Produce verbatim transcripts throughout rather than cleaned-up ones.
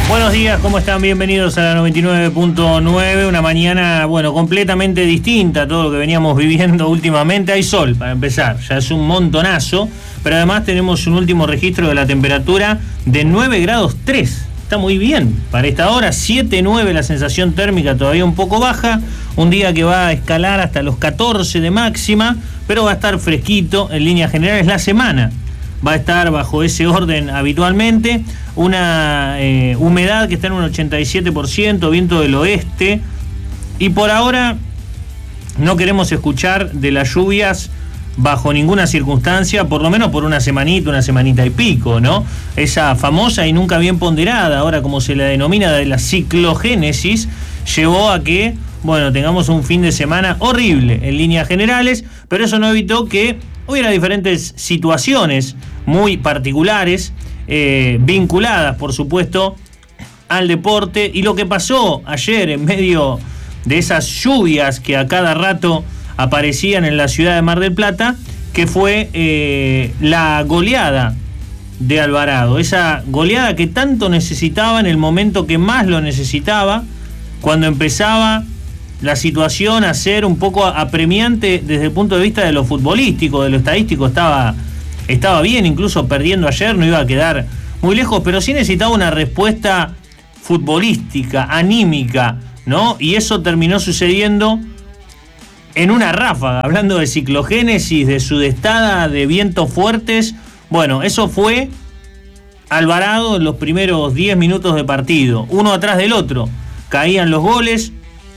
Buenos días, ¿cómo están? Bienvenidos a la noventa y nueve punto nueve, una mañana, bueno, completamente distinta a todo lo que veníamos viviendo últimamente. Hay sol, para empezar, ya es un montonazo, pero además tenemos un último registro de la temperatura de nueve grados tres. Está muy bien para esta hora, siete nueve la sensación térmica, todavía un poco baja, un día que va a escalar hasta los catorce de máxima, pero va a estar fresquito en líneas generales la semana. Va a estar bajo ese orden habitualmente, una eh, humedad que está en un ochenta y siete por ciento, viento del oeste, y por ahora no queremos escuchar de las lluvias bajo ninguna circunstancia, por lo menos por una semanita, una semanita y pico, ¿no? Esa famosa y nunca bien ponderada, ahora como se la denomina, de la ciclogénesis, llevó a que, bueno, tengamos un fin de semana horrible en líneas generales, pero eso no evitó que hubiera diferentes situaciones muy particulares, eh, vinculadas, por supuesto, al deporte. Y lo que pasó ayer en medio de esas lluvias que a cada rato aparecían en la ciudad de Mar del Plata, que fue eh, la goleada de Alvarado. Esa goleada que tanto necesitaba en el momento que más lo necesitaba, cuando empezaba la situación a ser un poco apremiante desde el punto de vista de lo futbolístico, de lo estadístico. Estaba, estaba bien, incluso perdiendo ayer, no iba a quedar muy lejos, pero sí necesitaba una respuesta futbolística, anímica, ¿no? Y eso terminó sucediendo en una ráfaga, hablando de ciclogénesis, de sudestada, de vientos fuertes. Bueno, eso fue Alvarado en los primeros diez minutos de partido, uno atrás del otro. Caían los goles.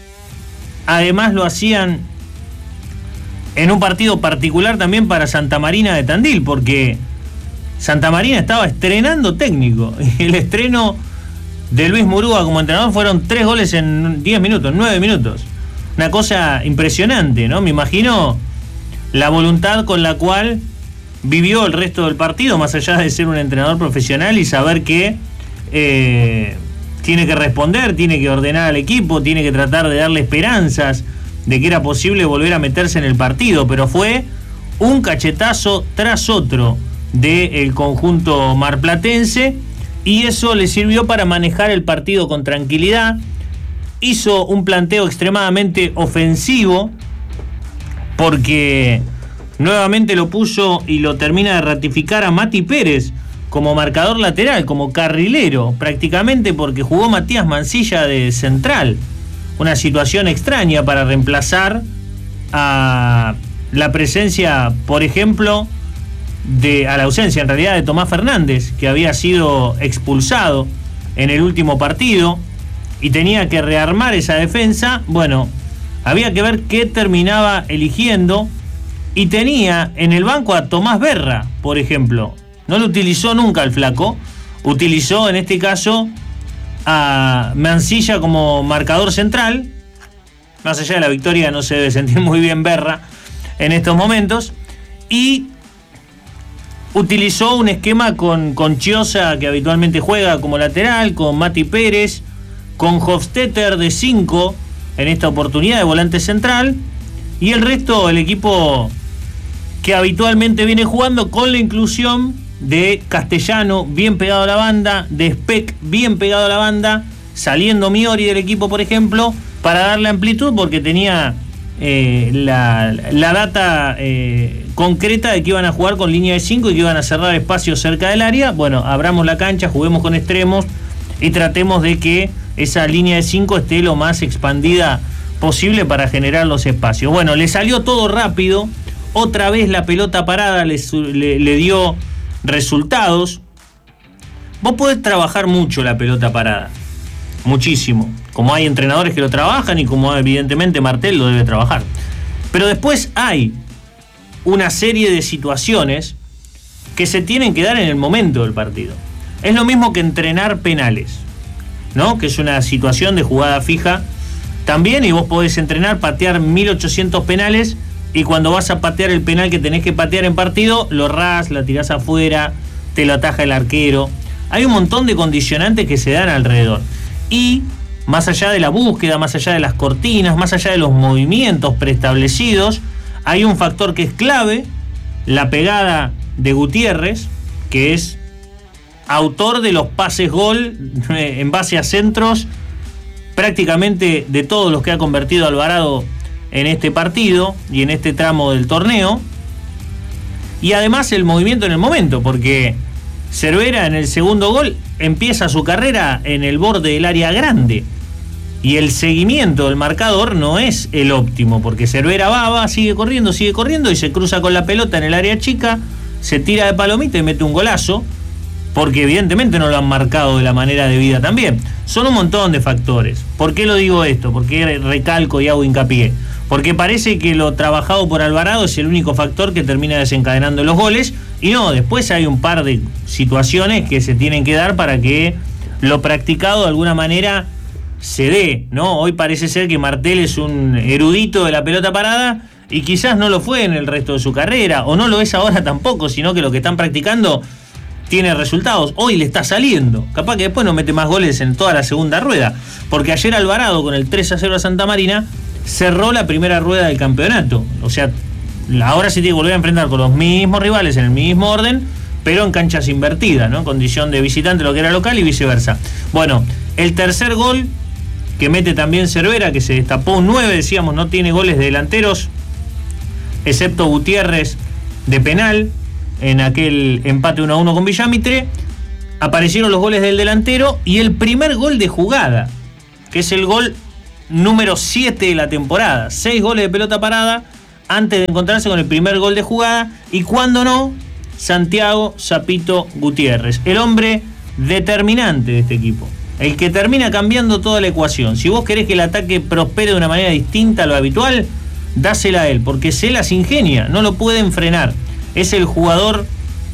Además lo hacían en un partido particular también para Santa Marina de Tandil, porque Santa Marina estaba estrenando técnico, y el estreno de Luis Murúa como entrenador fueron tres goles en diez minutos, nueve minutos. Una cosa impresionante, ¿no? Me imagino la voluntad con la cual vivió el resto del partido, más allá de ser un entrenador profesional y saber que eh, tiene que responder, tiene que ordenar al equipo, tiene que tratar de darle esperanzas de que era posible volver a meterse en el partido, pero fue un cachetazo tras otro del conjunto marplatense, y eso le sirvió para manejar el partido con tranquilidad. Hizo un planteo extremadamente ofensivo, porque nuevamente lo puso y lo termina de ratificar a Mati Pérez como marcador lateral, como carrilero, prácticamente, porque jugó Matías Mancilla de central. Una situación extraña para reemplazar a la presencia, por ejemplo, de, a la ausencia en realidad de Tomás Fernández, que había sido expulsado en el último partido y tenía que rearmar esa defensa. Bueno, había que ver qué terminaba eligiendo, y tenía en el banco a Tomás Berra, por ejemplo. No lo utilizó nunca el flaco, utilizó en este caso a Mancilla como marcador central. Más allá de la victoria no se debe sentir muy bien Berra en estos momentos, y utilizó un esquema con, con Chiosa, que habitualmente juega como lateral, con Mati Pérez, con Hofstetter de cinco en esta oportunidad de volante central, y el resto el equipo que habitualmente viene jugando, con la inclusión de Castellano bien pegado a la banda, de Speck bien pegado a la banda, saliendo Miori del equipo, por ejemplo, para darle amplitud, porque tenía eh, la, la data eh, concreta de que iban a jugar con línea de cinco y que iban a cerrar espacios cerca del área. Bueno, abramos la cancha, juguemos con extremos y tratemos de que esa línea de cinco esté lo más expandida posible para generar los espacios. Bueno, le salió todo rápido. Otra vez la pelota parada le, le, le dio resultados. Vos podés trabajar mucho la pelota parada, muchísimo, como hay entrenadores que lo trabajan y como evidentemente Martel lo debe trabajar, pero después hay una serie de situaciones que se tienen que dar en el momento del partido. Es lo mismo que entrenar penales, ¿no? Que es una situación de jugada fija también, y vos podés entrenar, patear mil ochocientos penales, y cuando vas a patear el penal que tenés que patear en partido, lo errás, la tirás afuera, te lo ataja el arquero. Hay un montón de condicionantes que se dan alrededor. Y más allá de la búsqueda, más allá de las cortinas, más allá de los movimientos preestablecidos, hay un factor que es clave, la pegada de Gutiérrez, que es autor de los pases gol en base a centros, prácticamente de todos los que ha convertido Alvarado en este partido y en este tramo del torneo. Y además el movimiento en el momento, porque Cervera en el segundo gol empieza su carrera en el borde del área grande. Y el seguimiento del marcador no es el óptimo, porque Cervera va, va, sigue corriendo, sigue corriendo y se cruza con la pelota en el área chica, se tira de palomita y mete un golazo, porque evidentemente no lo han marcado de la manera debida también. Son un montón de factores. ¿Por qué lo digo esto? ¿Por qué recalco y hago hincapié? Porque parece que lo trabajado por Alvarado es el único factor que termina desencadenando los goles, y no, después hay un par de situaciones que se tienen que dar para que lo practicado de alguna manera se dé, ¿no? Hoy parece ser que Martel es un erudito de la pelota parada y quizás no lo fue en el resto de su carrera, o no lo es ahora tampoco, sino que lo que están practicando tiene resultados. Hoy le está saliendo. Capaz que después no mete más goles en toda la segunda rueda, porque ayer Alvarado con el tres a cero a Santa Marina cerró la primera rueda del campeonato. O sea, ahora se tiene que volver a enfrentar con los mismos rivales en el mismo orden, pero en canchas invertidas, ¿no? En condición de visitante lo que era local y viceversa. Bueno, el tercer gol que mete también Cervera, que se destapó un nueve, decíamos, no tiene goles de delanteros, excepto Gutiérrez de penal, en aquel empate uno a uno con Villamitre. Aparecieron los goles del delantero y el primer gol de jugada, que es el gol número siete de la temporada. Seis goles de pelota parada antes de encontrarse con el primer gol de jugada, y cuando no, Santiago Zapito Gutiérrez, el hombre determinante de este equipo, el que termina cambiando toda la ecuación. Si vos querés que el ataque prospere de una manera distinta a lo habitual, dásela a él, porque se las ingenia, no lo pueden frenar. Es el jugador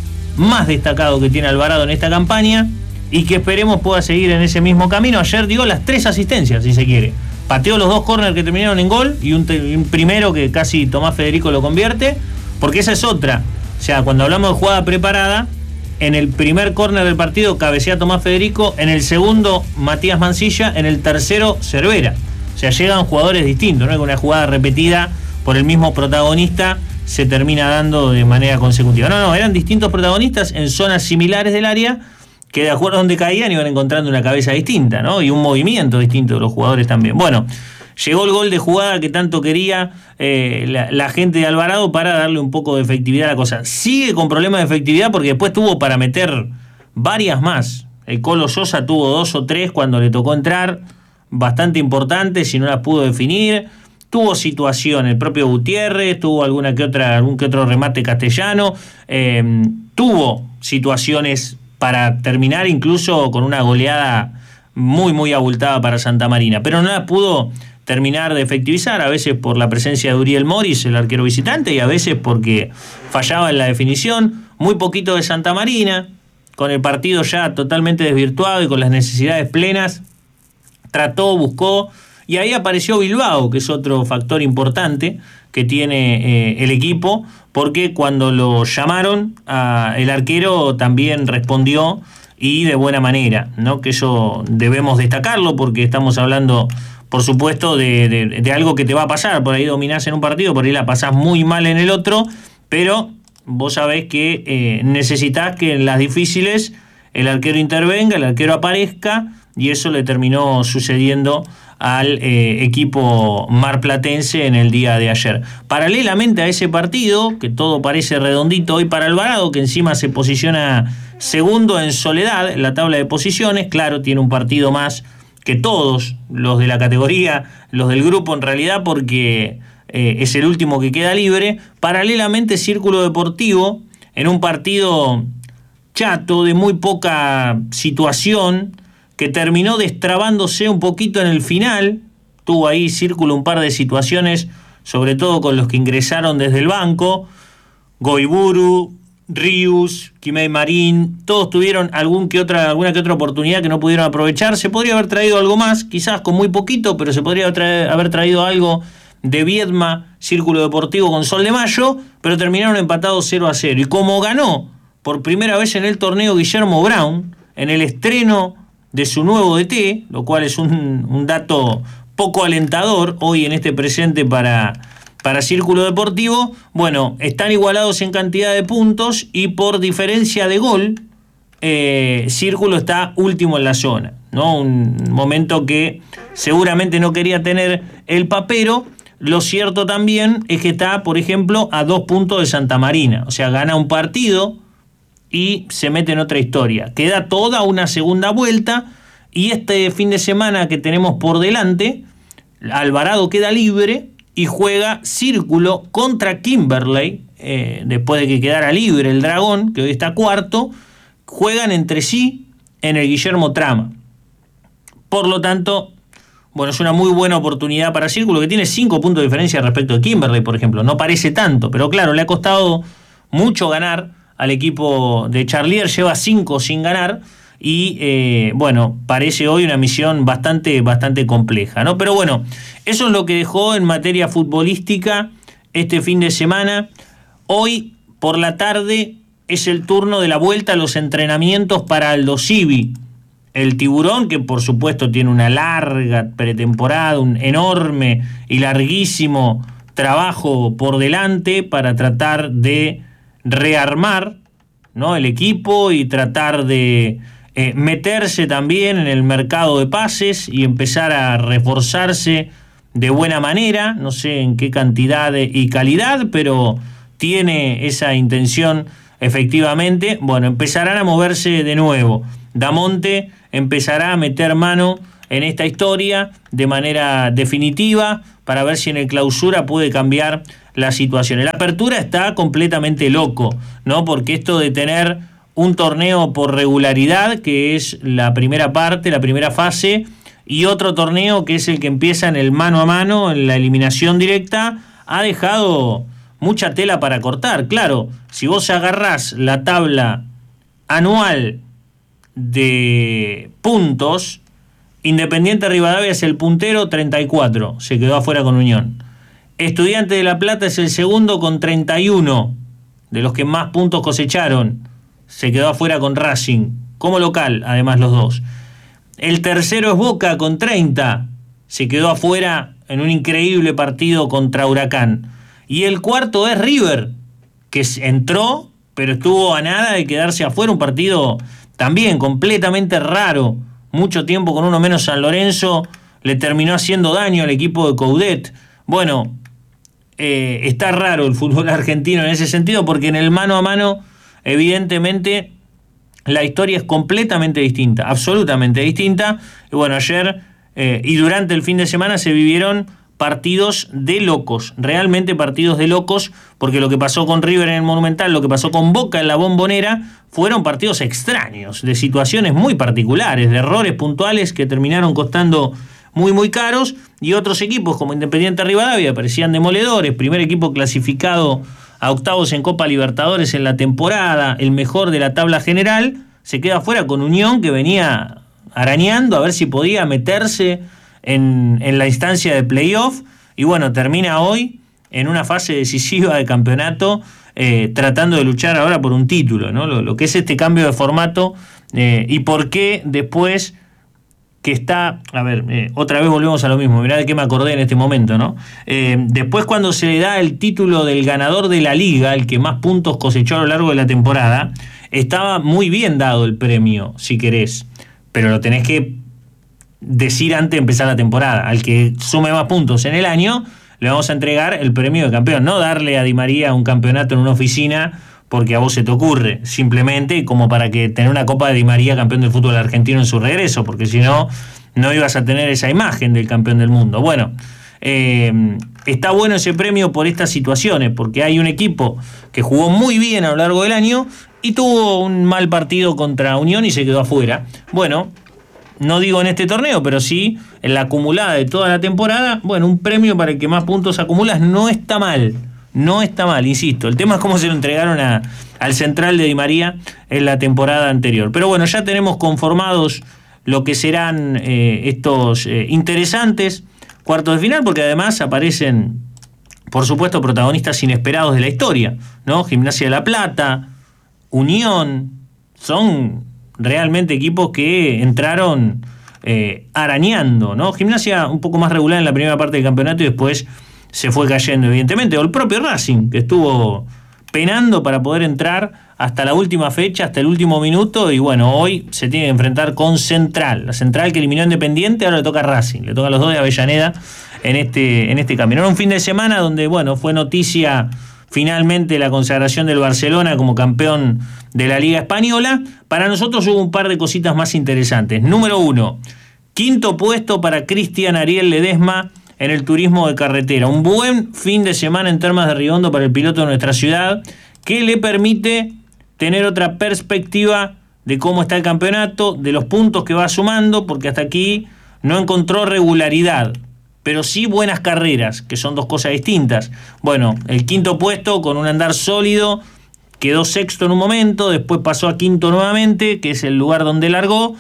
más destacado que tiene Alvarado en esta campaña y que esperemos pueda seguir en ese mismo camino. Ayer dio las tres asistencias, si se quiere. Pateó los dos córner que terminaron en gol y un, te- un primero que casi Tomás Federico lo convierte, porque esa es otra. O sea, cuando hablamos de jugada preparada, en el primer córner del partido cabecea Tomás Federico, en el segundo Matías Mancilla, en el tercero Cervera. O sea, llegan jugadores distintos, no es que una jugada repetida por el mismo protagonista se termina dando de manera consecutiva. No, no, eran distintos protagonistas en zonas similares del área que de acuerdo a donde caían iban encontrando una cabeza distinta, ¿no? Y un movimiento distinto de los jugadores también. Bueno, llegó el gol de jugada que tanto quería eh, la, la gente de Alvarado para darle un poco de efectividad a la cosa. Sigue con problemas de efectividad porque después tuvo para meter varias más. El Colo Sosa tuvo dos o tres cuando le tocó entrar, bastante importantes, y no las pudo definir. Tuvo situación el propio Gutiérrez, tuvo alguna que otra, algún que otro remate castellano, eh, tuvo situaciones para terminar incluso con una goleada muy muy abultada para Santa Marina, pero no la pudo terminar de efectivizar, a veces por la presencia de Uriel Moris, el arquero visitante, y a veces porque fallaba en la definición. Muy poquito de Santa Marina, con el partido ya totalmente desvirtuado y con las necesidades plenas, trató, buscó, y ahí apareció Bilbao, que es otro factor importante que tiene eh, el equipo, porque cuando lo llamaron, a, el arquero también respondió, y de buena manera, ¿no? Que eso debemos destacarlo, porque estamos hablando, por supuesto, de, de, de algo que te va a pasar. Por ahí dominás en un partido, por ahí la pasás muy mal en el otro, pero vos sabés que eh, necesitás que en las difíciles el arquero intervenga, el arquero aparezca, y eso le terminó sucediendo al eh, equipo marplatense en el día de ayer. Paralelamente a ese partido, que todo parece redondito hoy para Alvarado, que encima se posiciona segundo en soledad en la tabla de posiciones, claro, tiene un partido más que todos los de la categoría, los del grupo en realidad, porque eh, es el último que queda libre. Paralelamente, Círculo Deportivo, en un partido chato, de muy poca situación, que terminó destrabándose un poquito en el final. Tuvo ahí Círculo un par de situaciones, sobre todo con los que ingresaron desde el banco. Goiburu, Rius, Quimei Marín, todos tuvieron algún que otra, alguna que otra oportunidad que no pudieron aprovechar. Se podría haber traído algo más, quizás con muy poquito, pero se podría traer, haber traído algo de Viedma, Círculo Deportivo con Sol de Mayo, pero terminaron empatados cero a cero. Y como ganó por primera vez en el torneo Guillermo Brown, en el estreno de su nuevo D T, lo cual es un, un dato poco alentador hoy en este presente para, para Círculo Deportivo. Bueno, están igualados en cantidad de puntos y por diferencia de gol eh, Círculo está último en la zona, ¿no? Un momento que seguramente no quería tener el Papero. Lo cierto también es que está, por ejemplo, a dos puntos de Santa Marina. O sea, gana un partido y se mete en otra historia. Queda toda una segunda vuelta y este fin de semana que tenemos por delante, Alvarado queda libre y juega Círculo contra Kimberley, eh, después de que quedara libre el Dragón, que hoy está cuarto, juegan entre sí en el Guillermo Trama. Por lo tanto, bueno, es una muy buena oportunidad para Círculo, que tiene cinco puntos de diferencia respecto de Kimberley, por ejemplo. No parece tanto, pero claro, le ha costado mucho ganar al equipo de Charlier, lleva cinco sin ganar, y eh, bueno, parece hoy una misión bastante, bastante compleja, ¿no? Pero bueno, eso es lo que dejó en materia futbolística este fin de semana. Hoy por la tarde es el turno de la vuelta a los entrenamientos para Aldosivi, el Tiburón, que por supuesto tiene una larga pretemporada, un enorme y larguísimo trabajo por delante para tratar de rearmar, ¿no?, el equipo y tratar de eh, meterse también en el mercado de pases y empezar a reforzarse de buena manera. No sé en qué cantidad y calidad, pero tiene esa intención efectivamente. Bueno, empezarán a moverse de nuevo. Damonte empezará a meter mano en esta historia de manera definitiva para ver si en el Clausura puede cambiar la situación. El Apertura está completamente loco, ¿no? Porque esto de tener un torneo por regularidad, que es la primera parte, la primera fase, y otro torneo que es el que empieza en el mano a mano, en la eliminación directa, ha dejado mucha tela para cortar. Claro, si vos agarrás la tabla anual de puntos, Independiente Rivadavia es el puntero, treinta y cuatro, se quedó afuera con Unión. Estudiante de La Plata es el segundo con treinta y uno, de los que más puntos cosecharon, se quedó afuera con Racing, como local, además los dos. El tercero es Boca con treinta, se quedó afuera en un increíble partido contra Huracán. Y el cuarto es River, que entró, pero estuvo a nada de quedarse afuera, un partido también completamente raro, mucho tiempo con uno menos San Lorenzo, le terminó haciendo daño al equipo de Coudet. Bueno, eh, está raro el fútbol argentino en ese sentido, porque en el mano a mano, evidentemente, la historia es completamente distinta, absolutamente distinta. Y bueno, ayer eh, y durante el fin de semana se vivieron partidos de locos, realmente partidos de locos, porque lo que pasó con River en el Monumental, lo que pasó con Boca en la Bombonera, fueron partidos extraños, de situaciones muy particulares, de errores puntuales que terminaron costando muy muy caros, y otros equipos como Independiente Rivadavia parecían demoledores, primer equipo clasificado a octavos en Copa Libertadores en la temporada, el mejor de la tabla general, se queda fuera con Unión, que venía arañando a ver si podía meterse en, en la instancia de playoff, y bueno, termina hoy en una fase decisiva de campeonato, eh, tratando de luchar ahora por un título, ¿no? Lo, lo que es este cambio de formato, eh, y por qué después que está, a ver, eh, otra vez volvemos a lo mismo, mirá de qué me acordé en este momento, ¿no? Eh, después cuando se le da el título del ganador de la liga, el que más puntos cosechó a lo largo de la temporada, estaba muy bien dado el premio, si querés, pero lo tenés que decir antes de empezar la temporada. Al que sume más puntos en el año, le vamos a entregar el premio de campeón, no darle a Di María un campeonato en una oficina porque a vos se te ocurre, simplemente como para que tener una Copa de Di María campeón del fútbol argentino en su regreso, porque si no, no ibas a tener esa imagen del campeón del mundo. Bueno, eh, está bueno ese premio por estas situaciones, porque hay un equipo que jugó muy bien a lo largo del año y tuvo un mal partido contra Unión y se quedó afuera. Bueno, no digo en este torneo, pero sí en la acumulada de toda la temporada. Bueno, un premio para el que más puntos acumulas no está mal, no está mal, insisto. El tema es cómo se lo entregaron a, al central de Di María en la temporada anterior. Pero bueno, ya tenemos conformados lo que serán eh, estos eh, interesantes cuartos de final, porque además aparecen, por supuesto, protagonistas inesperados de la historia, ¿no? Gimnasia de La Plata, Unión, son realmente equipos que entraron eh, arañando, ¿no? Gimnasia un poco más regular en la primera parte del campeonato y después se fue cayendo, evidentemente. O el propio Racing, que estuvo penando para poder entrar hasta la última fecha, hasta el último minuto, y bueno, hoy se tiene que enfrentar con Central, la Central que eliminó a Independiente, ahora le toca a Racing, le toca a los dos de Avellaneda en este, en este camino. Era un fin de semana donde, bueno, fue noticia finalmente la consagración del Barcelona como campeón de la Liga Española. Para nosotros hubo un par de cositas más interesantes. Número uno, quinto puesto para Cristian Ariel Ledesma en el turismo de carretera. Un buen fin de semana en Termas de Riondo para el piloto de nuestra ciudad, que le permite tener otra perspectiva de cómo está el campeonato, de los puntos que va sumando, porque hasta aquí no encontró regularidad, pero sí buenas carreras, que son dos cosas distintas. Bueno, el quinto puesto con un andar sólido, quedó sexto en un momento, después pasó a quinto nuevamente, que es el lugar donde largó,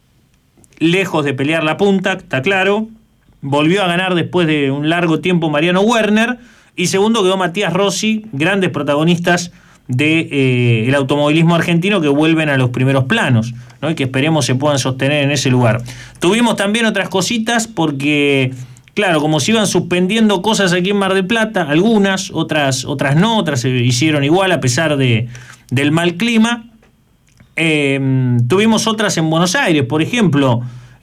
lejos de pelear la punta, está claro. Volvió a ganar después de un largo tiempo Mariano Werner, y segundo quedó Matías Rossi, grandes protagonistas del de, eh, automovilismo argentino que vuelven a los primeros planos, ¿no? Y que esperemos se puedan sostener en ese lugar. Tuvimos también otras cositas porque, claro, como se iban suspendiendo cosas aquí en Mar del Plata, algunas, otras, otras no, otras se hicieron igual a pesar de, del mal clima. Eh, tuvimos otras en Buenos Aires, por ejemplo,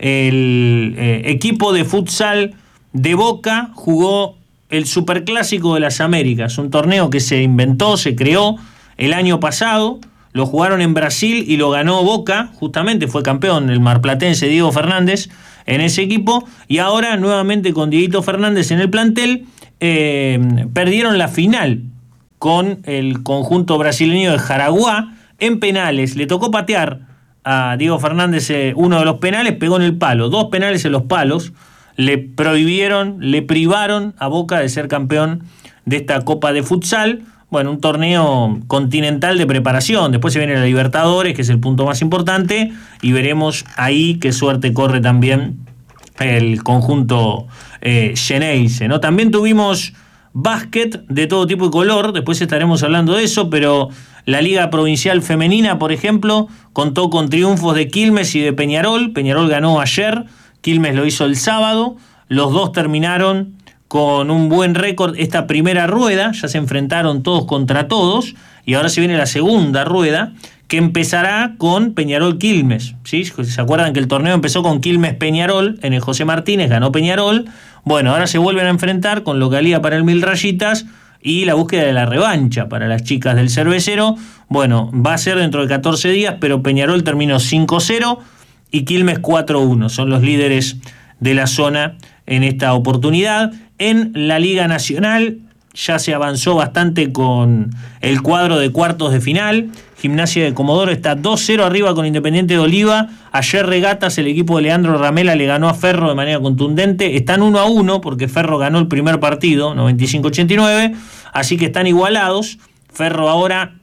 el eh, equipo de futsal de Boca jugó el Superclásico de las Américas, un torneo que se inventó, se creó el año pasado, lo jugaron en Brasil y lo ganó Boca, justamente fue campeón el marplatense Diego Fernández en ese equipo, y ahora nuevamente con Dieguito Fernández en el plantel, eh, perdieron la final con el conjunto brasileño de Jaraguá en penales. Le tocó patear a Diego Fernández eh, uno de los penales, pegó en el palo, dos penales en los palos, le prohibieron, le privaron a Boca de ser campeón de esta Copa de Futsal. Bueno, un torneo continental de preparación. Después se viene la Libertadores, que es el punto más importante, y veremos ahí qué suerte corre también el conjunto eh, Xeneize, ¿no? También tuvimos básquet de todo tipo y color, después estaremos hablando de eso, pero la Liga Provincial Femenina, por ejemplo, contó con triunfos de Quilmes y de Peñarol. Peñarol ganó ayer, Quilmes lo hizo el sábado, los dos terminaron con un buen récord esta primera rueda, ya se enfrentaron todos contra todos, y ahora se viene la segunda rueda, que empezará con Peñarol-Quilmes, ¿sí? ¿Se acuerdan que el torneo empezó con Quilmes-Peñarol en el José Martínez, ganó Peñarol? Bueno, ahora se vuelven a enfrentar con localía para el Mil Rayitas y la búsqueda de la revancha para las chicas del Cervecero. Bueno, va a ser dentro de catorce días, pero Peñarol terminó cinco cero y Quilmes cuatro uno. Son los líderes de la zona en esta oportunidad. En la Liga Nacional ya se avanzó bastante con el cuadro de cuartos de final. Gimnasia de Comodoro está dos cero arriba con Independiente de Oliva. Ayer Regatas, el equipo de Leandro Ramela, le ganó a Ferro de manera contundente. Están uno a uno porque Ferro ganó el primer partido, noventa y cinco a ochenta y nueve, así que están igualados. Ferro ahora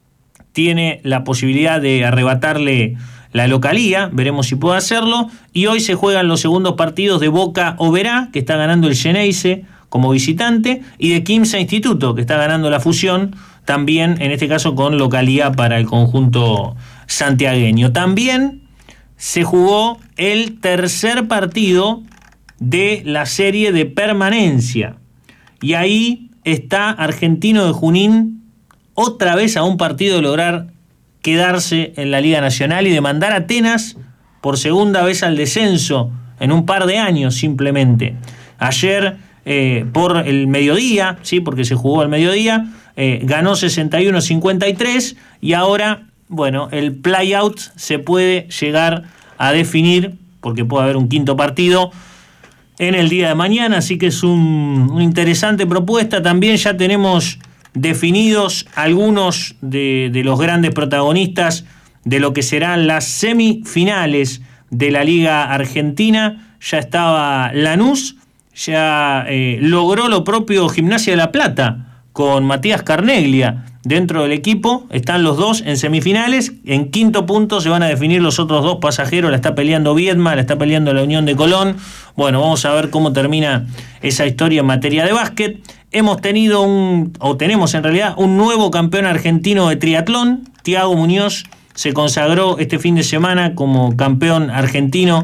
tiene la posibilidad de arrebatarle la localía, veremos si puede hacerlo. Y hoy se juegan los segundos partidos de Boca Oberá, que está ganando el Xeneize como visitante, y de Quimsa Instituto, que está ganando la Fusión, también en este caso con localía para el conjunto santiagueño. También se jugó el tercer partido de la serie de permanencia, y ahí está Argentino de Junín otra vez a un partido de lograr quedarse en la Liga Nacional y de mandar a Atenas por segunda vez al descenso en un par de años simplemente. Ayer eh, por el mediodía, sí, porque se jugó al mediodía, eh, ganó sesenta y uno a cincuenta y tres, y ahora, bueno, el play-out se puede llegar a definir porque puede haber un quinto partido en el día de mañana, así que es un, una interesante propuesta. También ya tenemos definidos algunos de, de los grandes protagonistas de lo que serán las semifinales de la Liga Argentina. Ya estaba Lanús, ya eh, logró lo propio Gimnasia de La Plata con Matías Carneglia dentro del equipo. Están los dos en semifinales. En quinto punto se van a definir los otros dos pasajeros. La está peleando Viedma, la está peleando la Unión de Colón. Bueno, vamos a ver cómo termina esa historia en materia de básquet. Hemos tenido un, o tenemos en realidad, un nuevo campeón argentino de triatlón. Tiago Muñoz se consagró este fin de semana como campeón argentino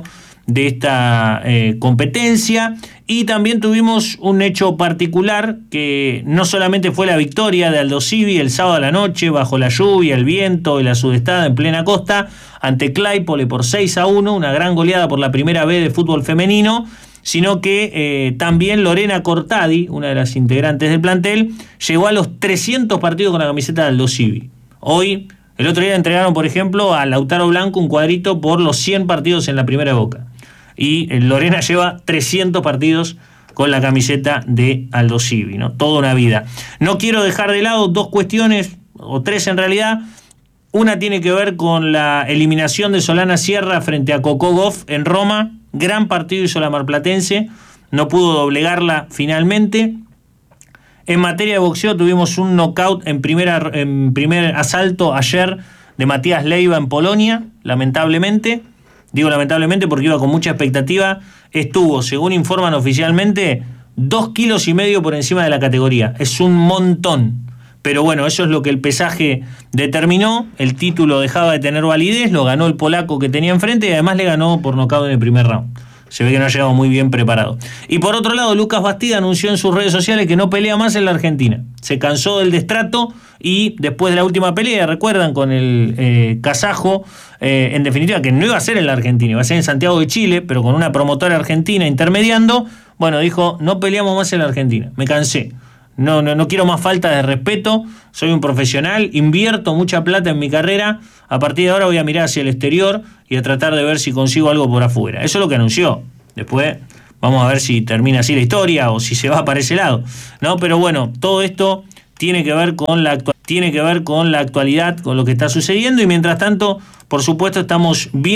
de esta eh, competencia. Y también tuvimos un hecho particular que no solamente fue la victoria de Aldosivi el sábado a la noche bajo la lluvia, el viento y la sudestada en plena costa ante Claypole por seis a uno, una gran goleada por la primera vez de fútbol femenino, sino que eh, también Lorena Cortadi, una de las integrantes del plantel, llegó a los trescientos partidos con la camiseta de Aldosivi. Hoy, el otro día entregaron, por ejemplo, a Lautaro Blanco un cuadrito por los cien partidos en la primera de Boca. Y Lorena lleva trescientos partidos con la camiseta de Aldosivi, ¿no? Toda una vida. No quiero dejar de lado dos cuestiones, o tres en realidad. Una tiene que ver con la eliminación de Solana Sierra frente a Coco Gauff en Roma. Gran partido hizo la marplatense, no pudo doblegarla finalmente. En materia de boxeo tuvimos un knockout en, primera, en primer asalto ayer de Matías Leiva en Polonia, lamentablemente. Digo lamentablemente porque iba con mucha expectativa. Estuvo, según informan oficialmente, dos kilos y medio por encima de la categoría. Es un montón. Pero bueno, eso es lo que el pesaje determinó. El título dejaba de tener validez, lo ganó el polaco que tenía enfrente y además le ganó por nocaut en el primer round. Se ve que no ha llegado muy bien preparado. Y por otro lado, Lucas Bastida anunció en sus redes sociales que no pelea más en la Argentina. Se cansó del destrato y después de la última pelea, recuerdan, con el eh, kazajo, eh, en definitiva, que no iba a ser en la Argentina, iba a ser en Santiago de Chile, pero con una promotora argentina intermediando, bueno, dijo, no peleamos más en la Argentina, me cansé. No, no, no quiero más falta de respeto, soy un profesional, invierto mucha plata en mi carrera, a partir de ahora voy a mirar hacia el exterior y a tratar de ver si consigo algo por afuera. Eso es lo que anunció. Después vamos a ver si termina así la historia o si se va para ese lado, ¿no? Pero bueno, todo esto tiene que ver con la actu- tiene que ver con la actualidad, con lo que está sucediendo, y mientras tanto, por supuesto, estamos bien.